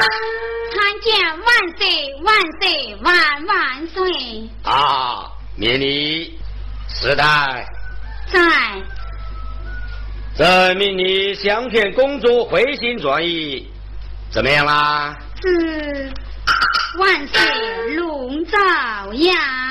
参见万岁万岁万万岁！ 啊，免礼。时代在。 证明你相劝公主回心转意，怎么样啦？ 是万岁龙照呀！